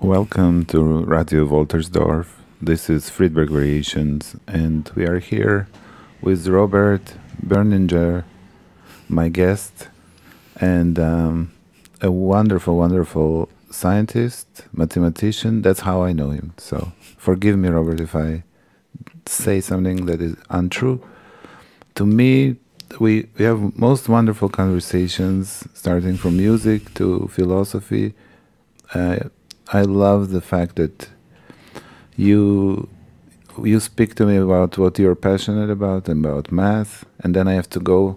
Welcome to Radio Woltersdorf. This is Friedberg Variations, and we are here with Robert Berninger, my guest, and a wonderful, wonderful scientist, mathematician. That's how I know him. So forgive me, Robert, if I say something that is untrue. To me, we have most wonderful conversations, starting from music to philosophy. I love the fact that you speak to me about what you're passionate about math, and then I have to go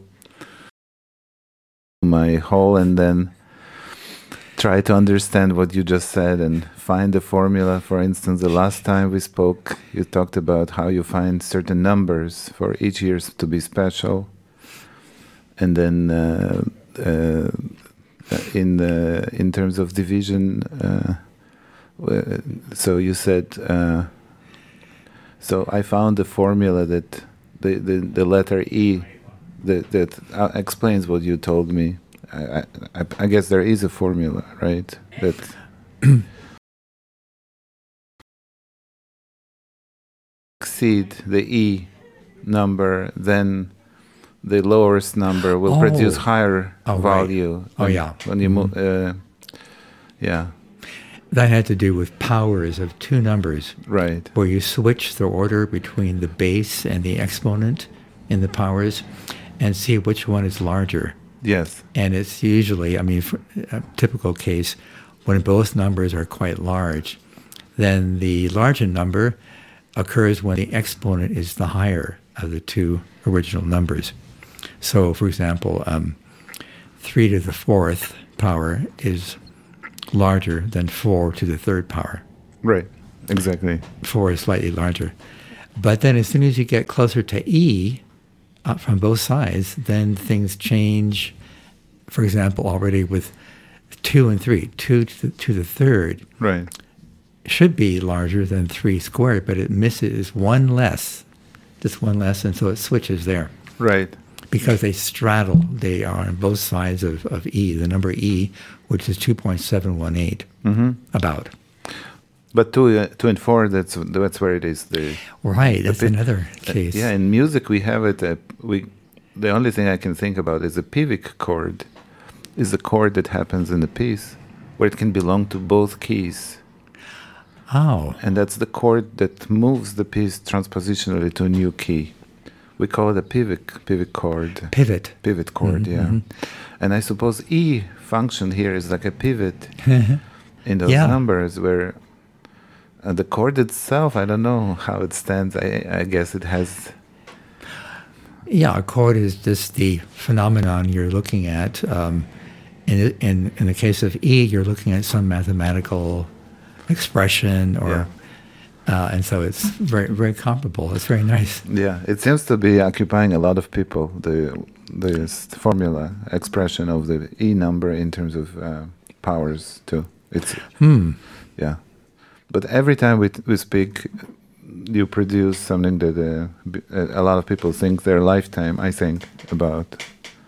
to my hole and then try to understand what you just said and find the formula. For instance, the last time we spoke, you talked about how you find certain numbers for each year to be special, and then in terms of division. So you said, so I found the formula that the letter E that explains what you told me. I guess there is a formula, right? That exceed the E number, then the lowest number will produce higher value. Right. When you move, yeah. That had to do with powers of two numbers. Right. Where you switch the order between the base and the exponent in the powers and see which one is larger. Yes. And it's usually, for a typical case, when both numbers are quite large, then the larger number occurs when the exponent is the higher of the two original numbers. So, for example, 3 to the 4th power is larger than 4 to the 3rd power. Right, exactly. 4 is slightly larger. But then as soon as you get closer to E from both sides, then things change. For example, already with 2 and 3, 2 to the 3rd right. should be larger than 3 squared, but it misses one less, just one less, and so it switches there. Right. Because they straddle, they are on both sides of E, the number E, which is 2.718, about. But 2 and 4, that's where it is. Right, that's another case. Yeah, in music we have it. The only thing I can think about is a pivic chord, is a chord that happens in the piece where it can belong to both keys. Oh. And that's the chord that moves the piece transpositionally to a new key. We call it a pivic chord. Pivot chord, yeah. Mm-hmm. And I suppose E function here is like a pivot in those numbers where the chord itself, I don't know how it stands. I guess it has... Yeah, a chord is just the phenomenon you're looking at. In the case of E, you're looking at some mathematical expression or... Yeah. And so it's very, very comparable. It's very nice. Yeah, it seems to be occupying a lot of people, the formula expression of the E number in terms of powers too. It's yeah. But every time we speak, you produce something that a lot of people think their lifetime, I think, about.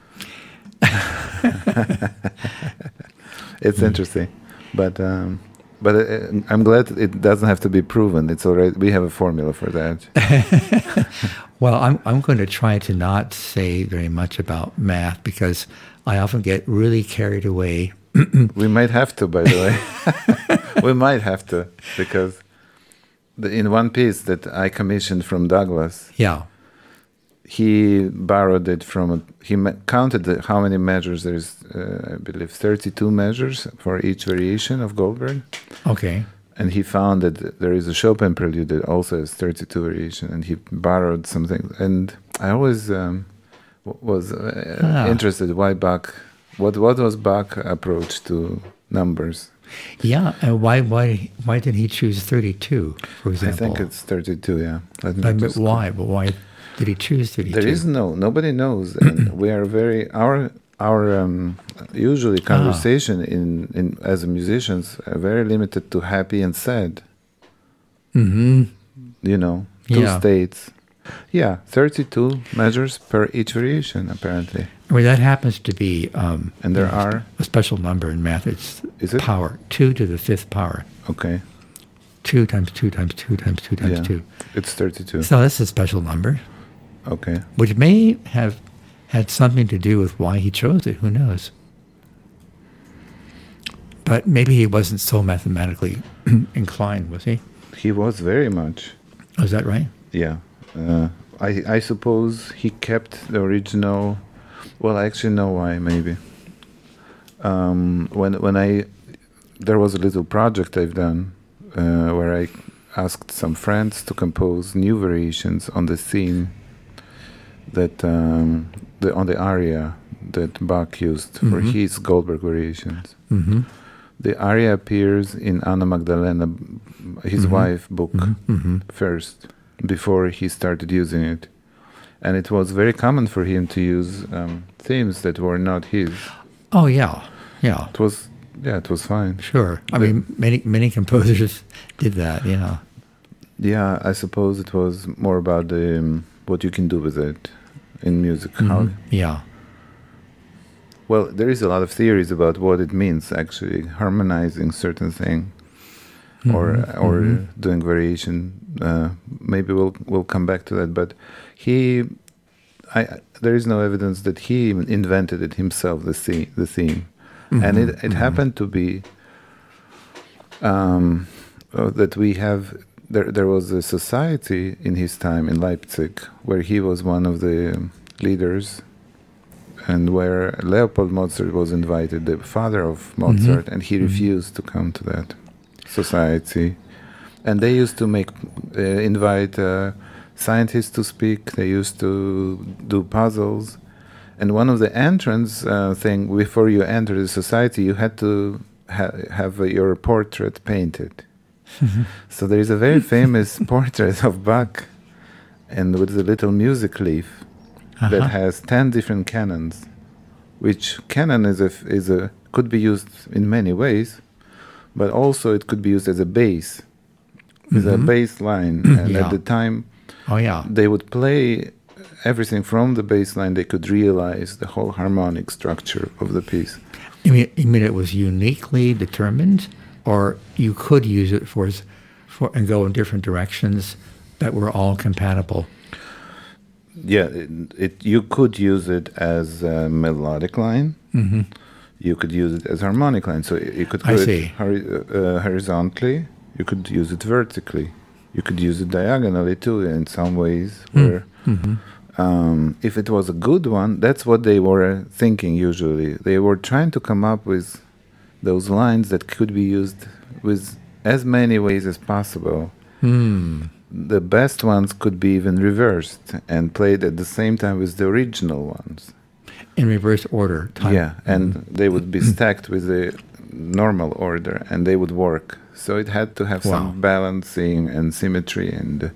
It's interesting, but I'm glad it doesn't have to be proven. It's already, we have a formula for that. Well, I'm going to try to not say very much about math because I often get really carried away. We might have to, by the way. We might have to, because in one piece that I commissioned from Douglas, he borrowed it from, counted how many measures there's, I believe 32 measures for each variation of Goldberg. Okay. And he found that there is a Chopin prelude that also has 32 variation, and he borrowed something. And I always was interested, why Bach, what was Bach's approach to numbers? Yeah, and why did he choose 32, for example? I think it's 32, yeah. But why? But why did he choose 32? There is nobody knows. And we are our usually conversation in as musicians are very limited to happy and sad. Mm-hmm. You know, two states. Yeah, 32 measures per each variation, apparently. I mean, that happens to be And there are, a special number in math. It's is it? power, 2 to the 5th power. Okay. 2 times 2 times 2 times 2 times Yeah, 2. it's 32. So that's a special number, Okay. which may have had something to do with why he chose it. Who knows? But maybe he wasn't so mathematically inclined, was he? He was very much. Oh, is that right? Yeah. I suppose he kept the original. Well, I actually know why, maybe. When there was a little project I've done where I asked some friends to compose new variations on the theme that on the aria that Bach used for his Goldberg variations. Mm-hmm. The aria appears in Anna Magdalena, his wife, book first, before he started using it. And it was very common for him to use themes that were not his. Oh, yeah. Yeah. It was fine. Sure. I mean, many composers did that, Yeah, I suppose it was more about what you can do with it in music. How, Yeah. well, there is a lot of theories about what it means, actually, harmonizing certain thing or doing variation. Maybe we'll come back to that. But there is no evidence that he invented it himself, the theme. And it happened to be that we have. There was a society in his time in Leipzig where he was one of the leaders, and where Leopold Mozart was invited, the father of Mozart, and he refused to come to that society. And they used to invite scientists to speak. They used to do puzzles. And one of the entrance thing, before you enter the society, you had to have your portrait painted. So there is a very famous portrait of Bach, and with a little music leaf that has 10 different canons, which canon could be used in many ways, but also it could be used as a bass, with a bass line. And at the time, they would play everything from the bass line. They could realize the whole harmonic structure of the piece. You mean it was uniquely determined, or you could use it for and go in different directions that were all compatible? Yeah, you could use it as a melodic line. You could use it as harmonic line. So you could put it horizontally. You could use it vertically. You could use it diagonally too in some ways. Where if it was a good one, that's what they were thinking usually. They were trying to come up with those lines that could be used with as many ways as possible. The best ones could be even reversed and played at the same time with the original ones. In reverse order. Yeah, and they would be stacked with the normal order, and they would work. So it had to have some balancing and symmetry and...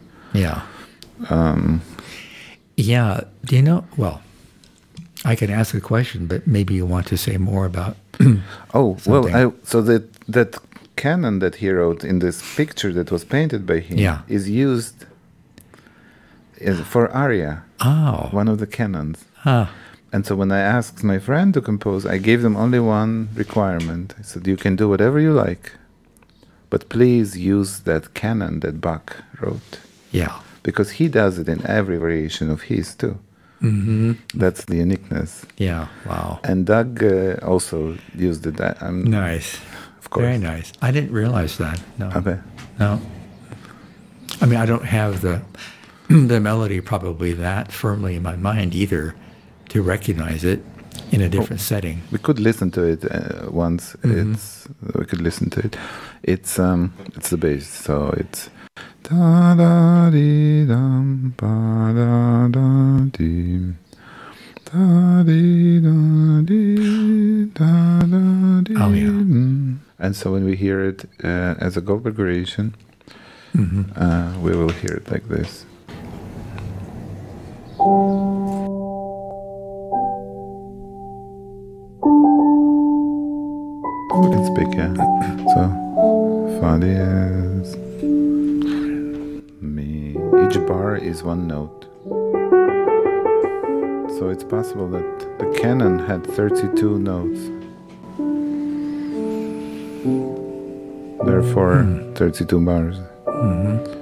Do you know... Well, I can ask a question, but maybe you want to say more about so that canon that he wrote in this picture that was painted by him is used for aria. One of the canons. And so when I asked my friend to compose, I gave them only one requirement. I said, you can do whatever you like, but please use that canon that Bach wrote. Yeah. Because he does it in every variation of his too. That's the uniqueness. Yeah, wow. And Doug also used it. Nice. Of course. Very nice. I didn't realize that. No. Okay. No. I mean, I don't have the melody probably that firmly in my mind either to recognize it in a different setting. We could listen to it once. We could listen to it. It's the bass, so it's da da dee dum ba da da dee da dee da dee da da dee. Oh yeah. And so when we hear it as a Goldberg variation, we will hear it like this. We can speak, yeah. So, fa diez, mi. Each bar is one note. So it's possible that the canon had 32 notes. Therefore, 32 bars.